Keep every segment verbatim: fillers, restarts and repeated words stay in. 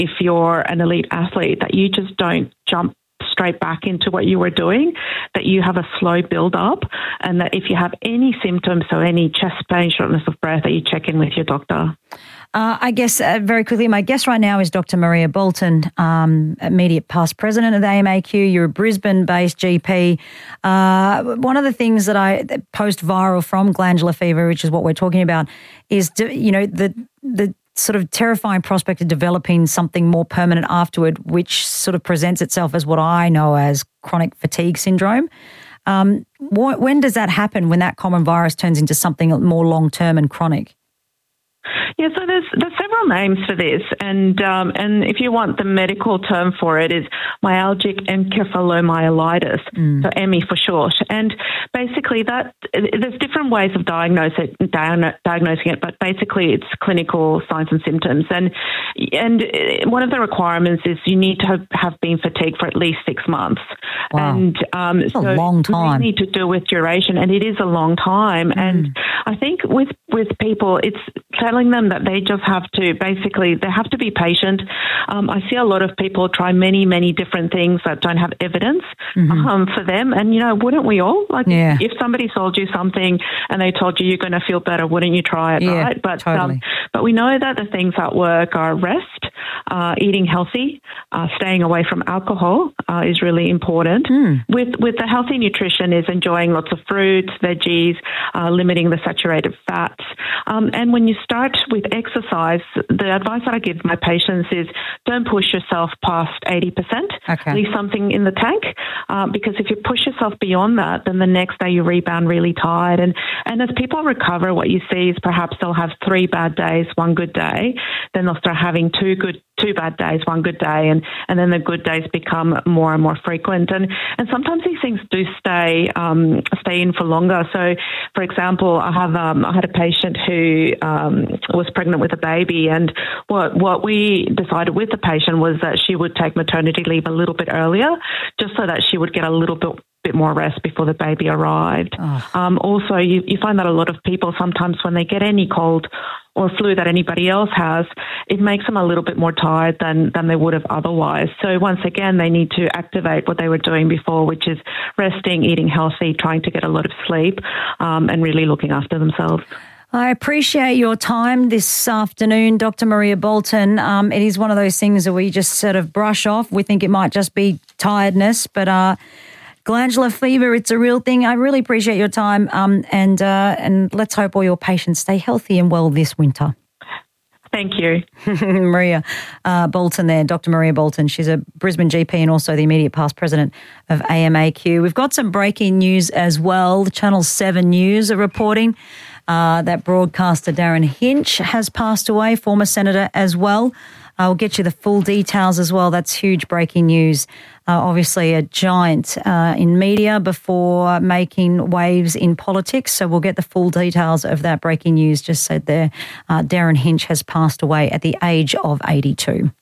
if you're an elite athlete, that you just don't jump straight back into what you were doing, that you have a slow build up, and that if you have any symptoms, so any chest pain, shortness of breath, that you check in with your doctor. Uh, I guess uh, very quickly, my guest right now is Doctor Maria Bolton, um, immediate past president of the A M A Q. You're a Brisbane-based G P. Uh, one of the things that I post-viral from glandular fever, which is what we're talking about, is, you know, the the sort of terrifying prospect of developing something more permanent afterward, which sort of presents itself as what I know as chronic fatigue syndrome. Um, wh- when does that happen, when that common virus turns into something more long-term and chronic? Yeah, so there's there's several names for this, and um, and if you want the medical term for it, is myalgic encephalomyelitis, mm. so M E for short. And basically, that there's different ways of diagnose it, diagnosing it, but basically it's clinical signs and symptoms. And and one of the requirements is you need to have, have been fatigued for at least six months. Wow. And um, That's so a long time. We need to do with duration, and it is a long time. Mm. And I think with with people, it's telling them that they just have to, basically, they have to be patient. Um, I see a lot of people try many, many different things that don't have evidence mm-hmm. um, for them. And, you know, wouldn't we all? Like, yeah. if somebody sold you something and they told you you're going to feel better, wouldn't you try it, yeah, right? But totally. um, but we know that the things that work are rest, uh, eating healthy, uh, staying away from alcohol uh, is really important. Mm. With, with the healthy nutrition is enjoying lots of fruits, veggies, uh, limiting the saturated fats. Um, and when you start with exercise, the advice that I give my patients is don't push yourself past eighty percent. Okay. Leave something in the tank, um, because if you push yourself beyond that, then the next day you rebound really tired. And, and as people recover, what you see is perhaps they'll have three bad days, one good day. Then they'll start having two good two bad days, one good day, and, and then the good days become more and more frequent. And, and sometimes these things do stay um, stay in for longer. So, for example, I have um, I had a patient who um, was pregnant with a baby, and what what we decided with the patient was that she would take maternity leave a little bit earlier, just so that she would get a little bit bit more rest before the baby arrived. Oh. Um, also, you, you find that a lot of people sometimes when they get any cold or flu that anybody else has, it makes them a little bit more tired than, than they would have otherwise. So once again, they need to activate what they were doing before, which is resting, eating healthy, trying to get a lot of sleep, um, and really looking after themselves. I appreciate your time this afternoon, Doctor Maria Bolton. Um, it is one of those things that we just sort of brush off. We think it might just be tiredness, but uh, glandular fever, it's a real thing. I really appreciate your time, um, and uh, and let's hope all your patients stay healthy and well this winter. Thank you. Maria uh, Bolton there, Doctor Maria Bolton. She's a Brisbane G P and also the immediate past president of A M A Q. We've got some breaking news as well. The Channel seven News are reporting uh, that broadcaster Darren Hinch has passed away, former senator as well. I'll get you the full details as well. That's huge breaking news. Uh, obviously a giant uh, in media before making waves in politics. So we'll get the full details of that breaking news. Just said there, uh, Darren Hinch has passed away at the age of eighty-two.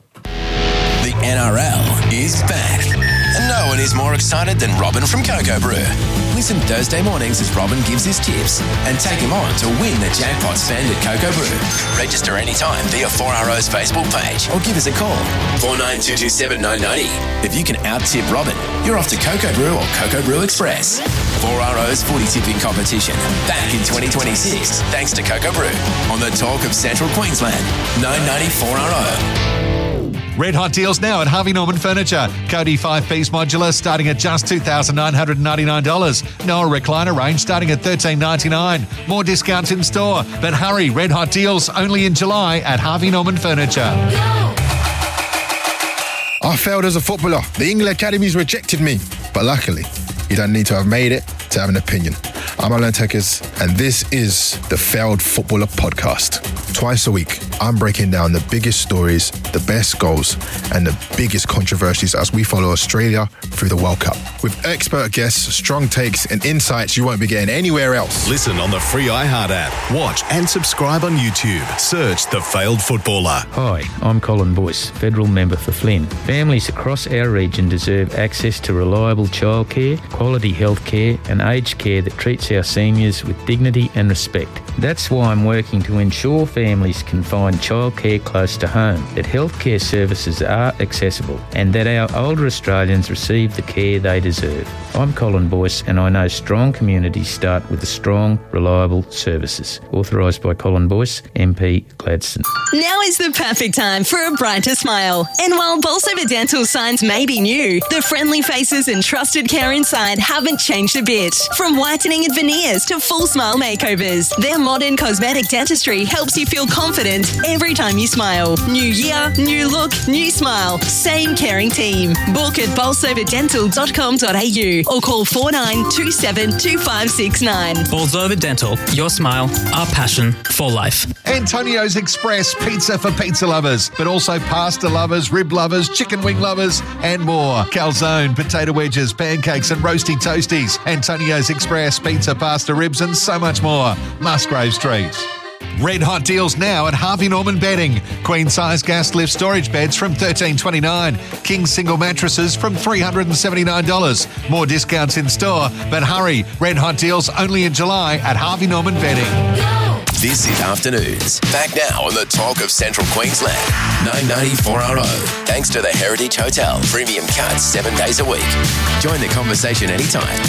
The N R L is back. And no one is more excited than Robin from Cocoa Brew. Listen Thursday mornings as Robin gives his tips and take him on to win the jackpot spend at Cocoa Brew. Register anytime via four R O's Facebook page or give us a call, four nine two two seven nine nine zero. If you can out-tip Robin, you're off to Cocoa Brew or Cocoa Brew Express. four R O's footy tipping competition back in twenty twenty-six thanks to Cocoa Brew on the talk of Central Queensland, nine ninety four R O. Red hot deals now at Harvey Norman Furniture. Cody five-piece modular starting at just two thousand nine hundred ninety-nine dollars. Noah recliner range starting at thirteen ninety-nine dollars. More discounts in store. But hurry, red hot deals only in July at Harvey Norman Furniture. I failed as a footballer. The England Academies rejected me. But luckily, you don't need to have made it to have an opinion. I'm Alan Tekers, and this is the Failed Footballer Podcast. Twice a week, I'm breaking down the biggest stories, the best goals, and the biggest controversies as we follow Australia through the World Cup. With expert guests, strong takes, and insights you won't be getting anywhere else. Listen on the free iHeart app. Watch and subscribe on YouTube. Search The Failed Footballer. Hi, I'm Colin Boyce, Federal Member for Flynn. Families across our region deserve access to reliable childcare, quality health care, and aged care that treats our seniors with dignity and respect. That's why I'm working to ensure families can find childcare close to home, that healthcare services are accessible and that our older Australians receive the care they deserve. I'm Colin Boyce and I know strong communities start with the strong, reliable services. Authorised by Colin Boyce, M P Gladstone. Now is the perfect time for a brighter smile. And while Bolsover Dental signs may be new, the friendly faces and trusted care inside haven't changed a bit. From whitening and veneers to full smile makeovers, their modern cosmetic dentistry helps you feel confident every time you smile. New year, new look, new smile. Same caring team. Book at bolsover dental dot com dot a u or call four nine two seven two five six nine. Bolsover Dental, your smile, our passion for life. Antonio's Express pizza for pizza lovers, but also pasta lovers, rib lovers, chicken wing lovers, and more. Calzone, potato wedges, pancakes, and roasty toasties. Antonio's Express pizza, pasta, ribs, and so much more. Musgrave Street. Red hot deals now at Harvey Norman Bedding. Queen size gas lift storage beds from thirteen twenty-nine. King single mattresses from three hundred seventy-nine dollars. More discounts in store, but hurry. Red hot deals only in July at Harvey Norman Bedding. This is Afternoons. Back now on the talk of Central Queensland. nine ninety four R O. Thanks to the Heritage Hotel. Premium cuts seven days a week. Join the conversation anytime.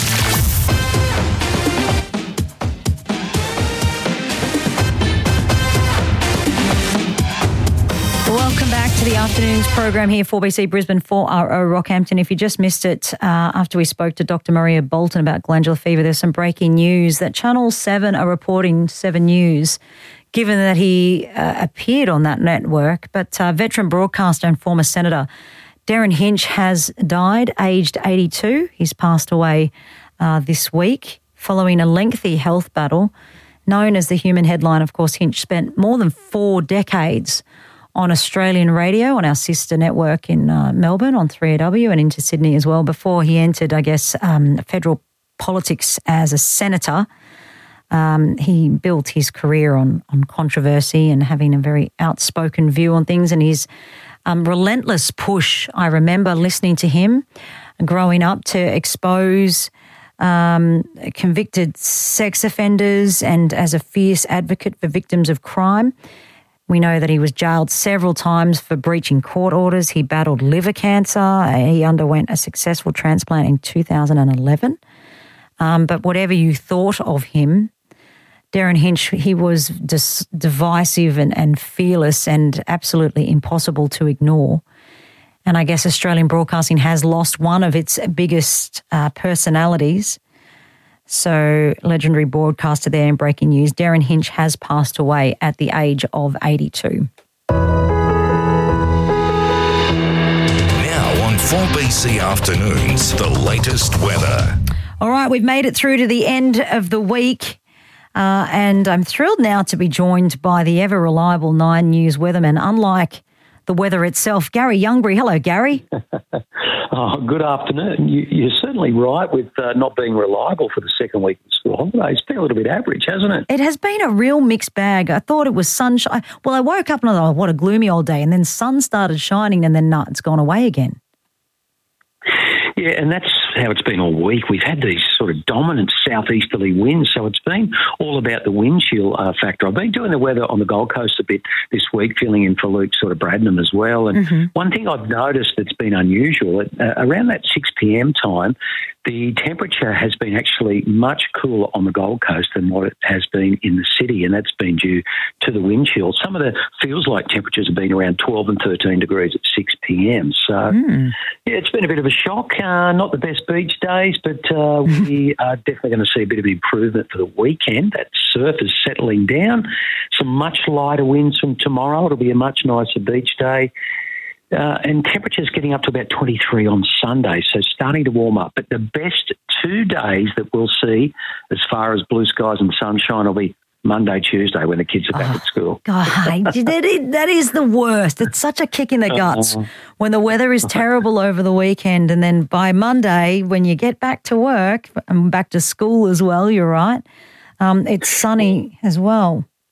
Welcome back to the Afternoons program here, four B C Brisbane, four R O Rockhampton. If you just missed it, uh, after we spoke to Doctor Maria Bolton about glandular fever, there's some breaking news that Channel seven are reporting, seven News, given that he uh, appeared on that network. But uh, veteran broadcaster and former Senator Derryn Hinch has died, aged eighty-two. He's passed away uh, this week following a lengthy health battle. Known as the Human Headline, of course, Hinch spent more than four decades on Australian radio, on our sister network in uh, Melbourne, on three A W, and into Sydney as well, before he entered, I guess, um, federal politics as a senator. Um, he built his career on, on controversy and having a very outspoken view on things, and his um, relentless push. I remember listening to him growing up to expose um, convicted sex offenders and as a fierce advocate for victims of crime. We know that he was jailed several times for breaching court orders. He battled liver cancer. He underwent a successful transplant in two thousand eleven. Um, but whatever you thought of him, Derryn Hinch, he was dis- divisive and, and fearless and absolutely impossible to ignore. And I guess Australian broadcasting has lost one of its biggest uh, personalities. So, legendary broadcaster there in breaking news, Derryn Hinch has passed away at the age of eighty-two. Now on four B C Afternoons, the latest weather. All right, we've made it through to the end of the week, uh, and I'm thrilled now to be joined by the ever-reliable Nine News weatherman, unlike the weather itself, Gary Youngbury. Hello, Gary. Oh, good afternoon. You, you're certainly right with uh, not being reliable for the second week of school holidays. It's been a little bit average, hasn't it? It has been a real mixed bag. I thought it was sunshine. Well, I woke up and I thought, oh, what a gloomy old day. And then sun started shining and then, no, it's gone away again. Yeah, and that's how it's been all week. We've had these sort of dominant southeasterly winds, so it's been all about the wind chill uh, factor. I've been doing the weather on the Gold Coast a bit this week, filling in for Luke, sort of Bradnam as well. And mm-hmm. one thing I've noticed that's been unusual, at, uh, around that six p.m. time, the temperature has been actually much cooler on the Gold Coast than what it has been in the city, and that's been due to the wind chill. Some of the feels like temperatures have been around twelve and thirteen degrees at six p.m. So, mm. yeah, it's been a bit of a shock. Uh, not the best beach days, but uh, we are definitely going to see a bit of improvement for the weekend. That surf is settling down. Some much lighter winds from tomorrow. It'll be a much nicer beach day. Uh, and temperatures getting up to about twenty-three on Sunday, so starting to warm up. But the best two days that we'll see as far as blue skies and sunshine will be Monday, Tuesday when the kids are back oh, at school. God, that, is, that is the worst. It's such a kick in the guts uh, when the weather is terrible over the weekend, and then by Monday when you get back to work and back to school as well, you're right, um, it's sunny as well.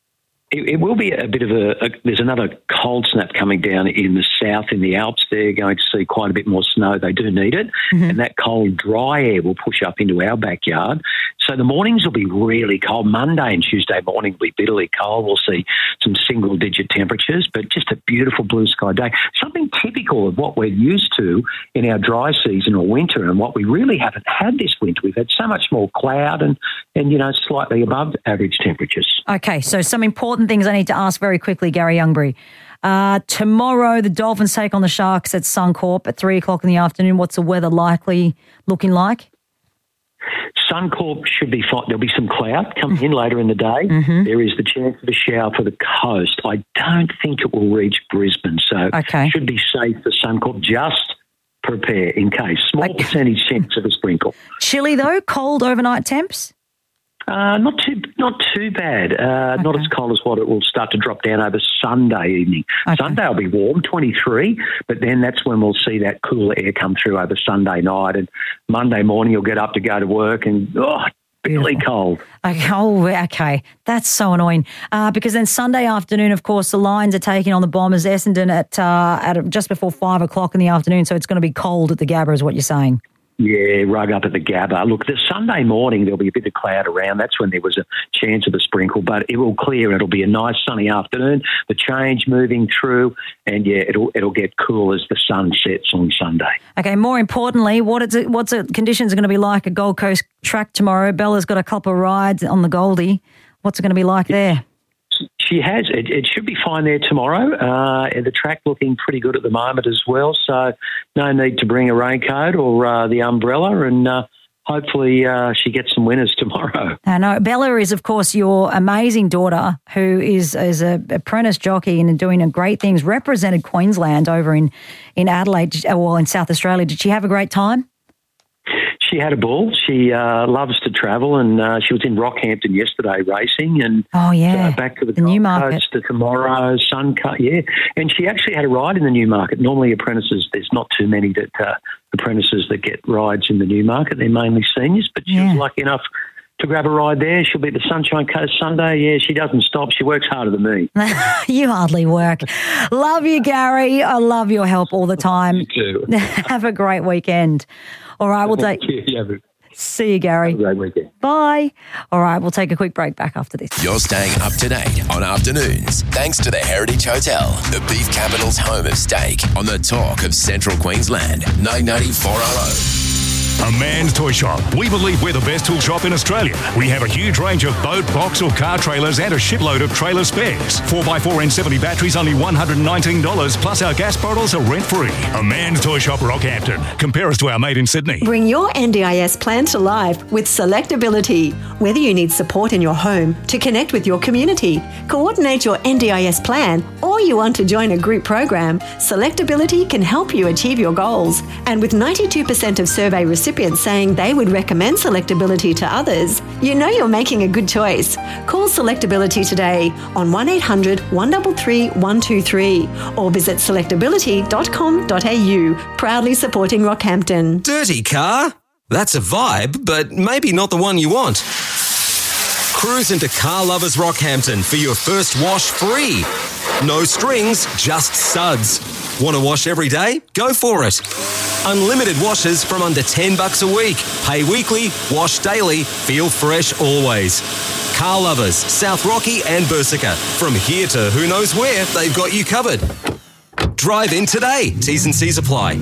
It, it will be a bit of a, a, there's another cold snap coming down in the south, in the Alps. They're going to see quite a bit more snow. They do need it. Mm-hmm. And that cold, dry air will push up into our backyard. So the mornings will be really cold. Monday and Tuesday morning will be bitterly cold. We'll see some single-digit temperatures, but just a beautiful blue sky day. Something typical of what we're used to in our dry season or winter, and what we really haven't had this winter. We've had so much more cloud and, and you know, slightly above average temperatures. Okay, so some important things I need to ask very quickly, Gary Youngbury. Uh, tomorrow, the Dolphins take on the Sharks at Suncorp at three o'clock in the afternoon. What's the weather likely looking like? Suncorp should be fine. There'll be some cloud coming in later in the day. Mm-hmm. There is the chance of a shower for the coast. I don't think it will reach Brisbane, so okay. should be safe for Suncorp. Just prepare in case. Small okay. percentage chance of a sprinkle. Chilly though, cold overnight temps? Uh, not too, not too bad. Uh, okay. Not as cold as what it will start to drop down over Sunday evening. Okay. Sunday will be warm, twenty-three, but then that's when we'll see that cooler air come through over Sunday night, and Monday morning you'll get up to go to work and oh, bitterly cold. Okay, oh, okay, that's so annoying. Uh, because then Sunday afternoon, of course, the Lions are taking on the Bombers, Essendon at uh, at just before five o'clock in the afternoon. So it's going to be cold at the Gabba, is what you're saying. Yeah, rug up at the Gabba. Look, the Sunday morning there'll be a bit of cloud around. That's when there was a chance of a sprinkle, but it will clear. It'll be a nice sunny afternoon. The change moving through, and yeah, it'll it'll get cool as the sun sets on Sunday. Okay. More importantly, what is it? What's the conditions are going to be like at Gold Coast track tomorrow? Bella's got a couple of rides on the Goldie. What's it going to be like there? She has. It, it should be fine there tomorrow. Uh, and the track looking pretty good at the moment as well. So no need to bring a raincoat or uh, the umbrella, and uh, hopefully uh, she gets some winners tomorrow. I know. Bella is, of course, your amazing daughter, who is is a apprentice jockey and doing great things. Represented Queensland over in in Adelaide, well, in South Australia. Did she have a great time? She had a ball. She uh, loves to travel, and uh, she was in Rockhampton yesterday racing, and oh yeah, uh, back to the, the Gold Newmarket Coast to tomorrow, Suncut, yeah. And she actually had a ride in the Newmarket. Normally, apprentices, there's not too many that uh, apprentices that get rides in the Newmarket. They're mainly seniors, but she yeah. was lucky enough to grab a ride there. She'll be at the Sunshine Coast Sunday. Yeah, she doesn't stop. She works harder than me. You hardly work. Love you, Gary. I love your help all the time. You too. Have a great weekend. All right, we'll take... yeah, See you, Gary. Have a great weekend. Bye. All right, we'll take a quick break back after this. You're staying up to date on afternoons thanks to the Heritage Hotel, the beef capital's home of steak, on the talk of Central Queensland, nine ninety-four R O. A Man's Toy Shop. We believe we're the best tool shop in Australia. We have a huge range of boat, box or car trailers and a shipload of trailer spares. four by four N seventy batteries only one hundred nineteen dollars, plus our gas bottles are rent-free. A Man's Toy Shop, Rockhampton. Compare us to our mate in Sydney. Bring your N D I S plan to life with Selectability. Whether you need support in your home to connect with your community, coordinate your N D I S plan, or you want to join a group program, Selectability can help you achieve your goals. And with ninety-two percent of survey recipients saying they would recommend Selectability to others, you know you're making a good choice. Call Selectability today on one eight hundred, one three three, one two three or visit selectability dot com dot a u. Proudly supporting Rockhampton. Dirty car? That's a vibe, but maybe not the one you want. Cruise into Car Lovers Rockhampton for your first wash free. No strings, just suds. Want to wash every day? Go for it. Unlimited washes from under ten bucks a week. Pay weekly, wash daily, feel fresh always. Car Lovers, South Rocky and Bersica. From here to who knows where, they've got you covered. Drive in today. T's and C's apply.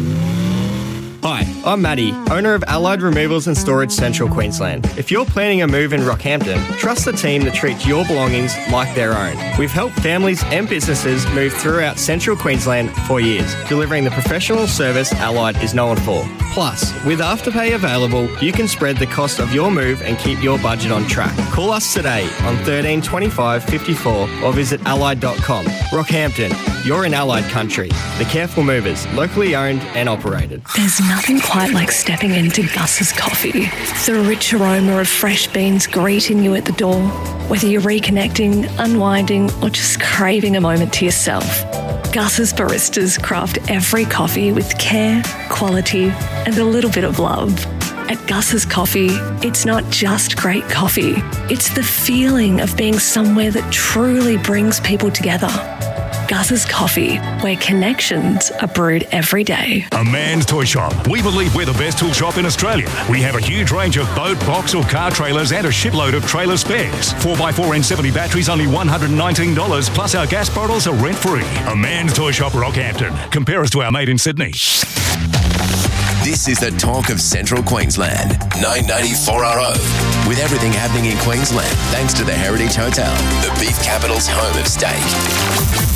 Hi, I'm Matty, owner of Allied Removals and Storage Central Queensland. If you're planning a move in Rockhampton, trust the team that treats your belongings like their own. We've helped families and businesses move throughout Central Queensland for years, delivering the professional service Allied is known for. Plus, with Afterpay available, you can spread the cost of your move and keep your budget on track. Call us today on thirteen twenty-five fifty-four or visit allied dot com. Rockhampton, you're in Allied country. The Careful Movers, locally owned and operated. There's nothing quite like stepping into Gus's Coffee. The rich aroma of fresh beans greeting you at the door. Whether you're reconnecting, unwinding, or just craving a moment to yourself, Gus's baristas craft every coffee with care, quality, and a little bit of love. At Gus's Coffee, it's not just great coffee. It's the feeling of being somewhere that truly brings people together. Gus's Coffee, where connections are brewed every day. A Man's Toy Shop. We believe we're the best tool shop in Australia. We have a huge range of boat, box or car trailers and a shipload of trailer spares. four by four N seventy batteries, only one hundred nineteen dollars, plus our gas bottles are rent-free. A Man's Toy Shop, Rockhampton. Compare us to our mate in Sydney. This is the talk of Central Queensland. nine ninety-four R O. With everything happening in Queensland, thanks to the Heritage Hotel, the beef capital's home of steak.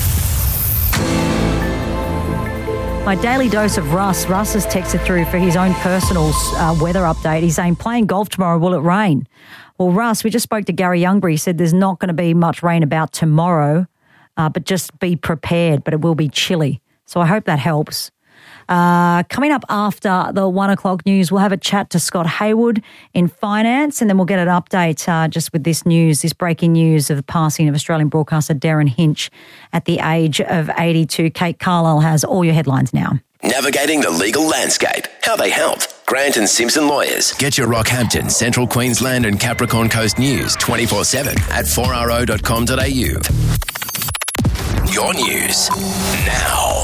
My daily dose of Russ. Russ has texted through for his own personal uh, weather update. He's saying, playing golf tomorrow, will it rain? Well, Russ, we just spoke to Gary Youngbury. He said there's not going to be much rain about tomorrow, uh, but just be prepared, but it will be chilly. So I hope that helps. Uh, coming up after the one o'clock news, we'll have a chat to Scott Hayward in finance, and then we'll get an update uh, just with this news, this breaking news of the passing of Australian broadcaster Darren Hinch at the age of eighty-two. Kate Carlisle has all your headlines now. Navigating the legal landscape. How they help. Grant and Simpson Lawyers. Get your Rockhampton, Central Queensland and Capricorn Coast news twenty-four seven at four r o dot com dot a u. Your news now.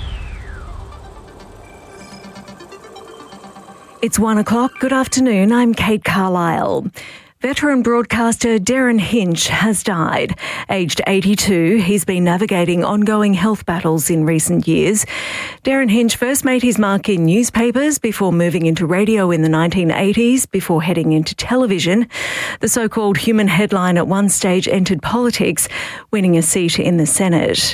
It's one o'clock. Good afternoon. I'm Kate Carlisle. Veteran broadcaster Darren Hinch has died. Aged eighty-two, he's been navigating ongoing health battles in recent years. Darren Hinch first made his mark in newspapers before moving into radio in the nineteen eighties, before heading into television. The so-called human headline at one stage entered politics, winning a seat in the Senate.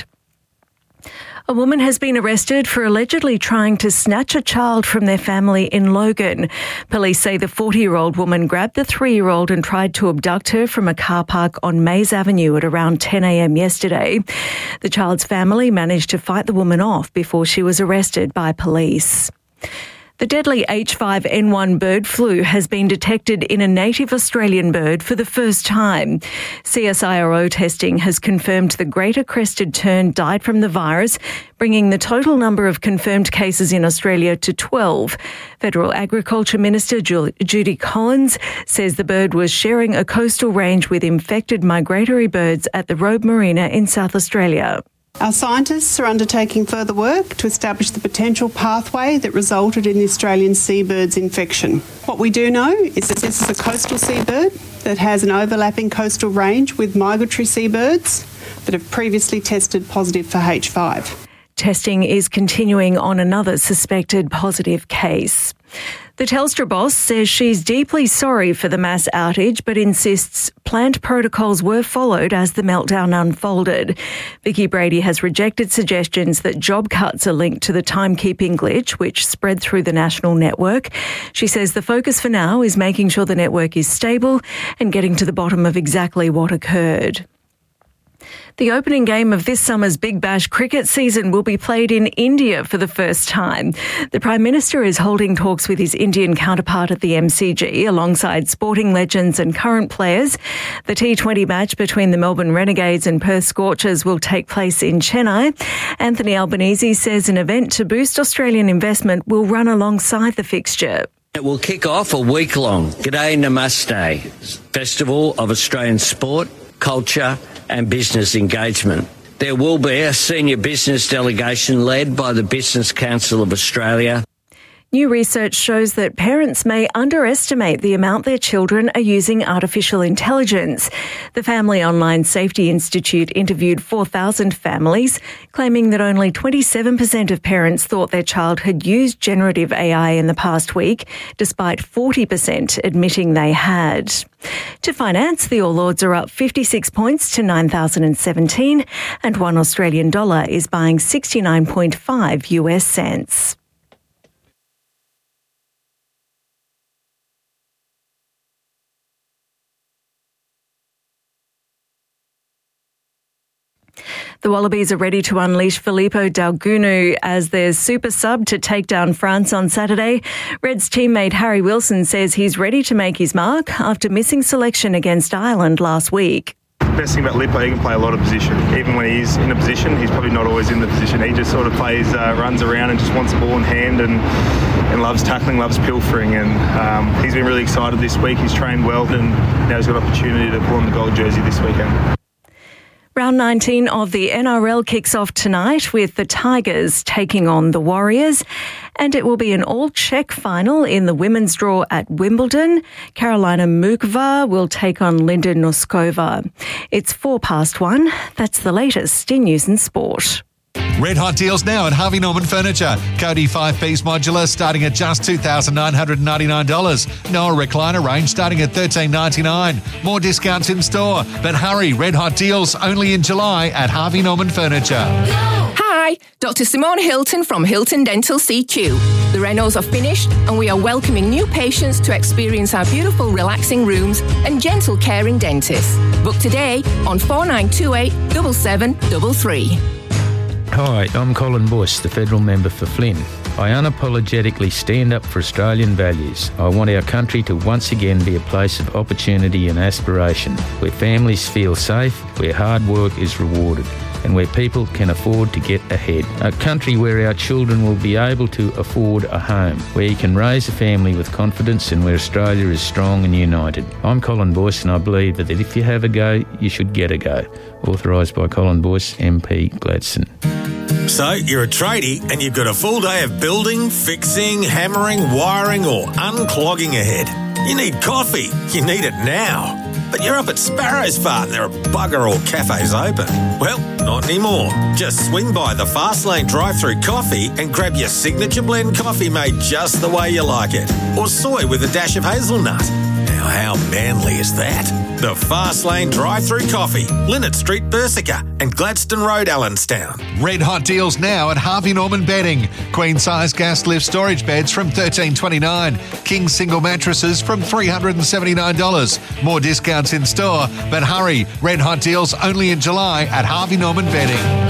A woman has been arrested for allegedly trying to snatch a child from their family in Logan. Police say the forty-year-old woman grabbed the three-year-old and tried to abduct her from a car park on Mays Avenue at around ten a m yesterday. The child's family managed to fight the woman off before she was arrested by police. The deadly H five N one bird flu has been detected in a native Australian bird for the first time. C S I R O testing has confirmed the greater crested tern died from the virus, bringing the total number of confirmed cases in Australia to twelve. Federal Agriculture Minister Judy Collins says the bird was sharing a coastal range with infected migratory birds at the Robe Marina in South Australia. Our scientists are undertaking further work to establish the potential pathway that resulted in the Australian seabird's infection. What we do know is that this is a coastal seabird that has an overlapping coastal range with migratory seabirds that have previously tested positive for H five. Testing is continuing on another suspected positive case. The Telstra boss says she's deeply sorry for the mass outage, but insists planned protocols were followed as the meltdown unfolded. Vicky Brady has rejected suggestions that job cuts are linked to the timekeeping glitch, which spread through the national network. She says the focus for now is making sure the network is stable and getting to the bottom of exactly what occurred. The opening game of this summer's Big Bash cricket season will be played in India for the first time. The Prime Minister is holding talks with his Indian counterpart at the M C G alongside sporting legends and current players. The T twenty match between the Melbourne Renegades and Perth Scorchers will take place in Chennai. Anthony Albanese says an event to boost Australian investment will run alongside the fixture. It will kick off a week-long G'day Namaste Festival of Australian sport, culture and business engagement. There will be a senior business delegation led by the Business Council of Australia. New research shows that parents may underestimate the amount their children are using artificial intelligence. The Family Online Safety Institute interviewed four thousand families, claiming that only twenty-seven percent of parents thought their child had used generative A I in the past week, despite forty percent admitting they had. To finance, the All Ords are up fifty-six points to nine thousand seventeen, and one Australian dollar is buying sixty-nine point five U S cents. The Wallabies are ready to unleash Filippo Daugunu as their super sub to take down France on Saturday. Reds teammate Harry Wilson says he's ready to make his mark after missing selection against Ireland last week. best thing about Lippo, he can play a lot of position. Even when he's in a position, he's probably not always in the position. He just sort of plays, uh, runs around and just wants the ball in hand and, and loves tackling, loves pilfering. And um, he's been really excited this week. He's trained well and now he's got an opportunity to pull on the gold jersey this weekend. Round nineteen of the N R L kicks off tonight with the Tigers taking on the Warriors, and it will be an all-check final in the women's draw at Wimbledon. Carolina Mukva will take on Linda Noskova. It's four past one. That's the latest in news and sport. Red hot deals now at Harvey Norman Furniture. Cody five-piece modular starting at just two thousand nine hundred ninety-nine dollars. Noah recliner range starting at thirteen ninety-nine dollars. More discounts in store. But hurry, red hot deals only in July at Harvey Norman Furniture. Hi, Doctor Simone Hilton from Hilton Dental C Q. The renos are finished and we are welcoming new patients to experience our beautiful relaxing rooms and gentle caring dentists. Book today on four nine two eight, seven seven three three. Hi, I'm Colin Boyce, the federal member for Flynn. I unapologetically stand up for Australian values. I want our country to once again be a place of opportunity and aspiration, where families feel safe, where hard work is rewarded, and where people can afford to get ahead. A country where our children will be able to afford a home, where you can raise a family with confidence and where Australia is strong and united. I'm Colin Boyce and I believe that if you have a go, you should get a go. Authorised by Colin Boyce, M P Gladstone. So, you're a tradie and you've got a full day of building, fixing, hammering, wiring or unclogging ahead. You need coffee. You need it now. But you're up at Sparrow's Farm. There are bugger all cafes open. Well, not anymore. Just swing by the Fastlane drive-through coffee and grab your signature blend coffee made just the way you like it. Or soy with a dash of hazelnut. Now, how manly is that? The Fastlane drive-through coffee. Linnet Street, Bersica and Gladstone Road, Allenstown. Red hot deals now at Harvey Norman Bedding. Queen size gas lift storage beds from thirteen twenty-nine. King single mattresses from three hundred seventy-nine dollars. More discounts in store, but hurry, red hot deals only in July at Harvey Norman Bedding.